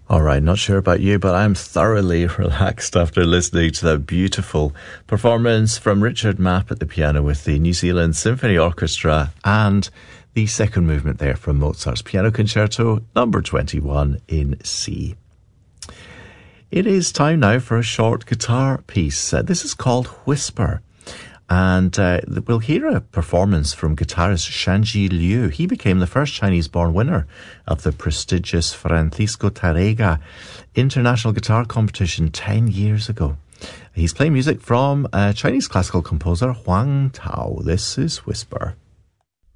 All right, not sure about you, but I'm thoroughly relaxed after listening to that beautiful performance from Richard Mapp at the piano with the New Zealand Symphony Orchestra, and the second movement there from Mozart's Piano Concerto number 21 in C. It is time now for a short guitar piece. This is called Whisper. And we'll hear a performance from guitarist Shanji Liu. He became the first Chinese-born winner of the prestigious Francisco Tárrega International Guitar Competition 10 years ago. He's playing music from Chinese classical composer Huang Tao. This is Whisper.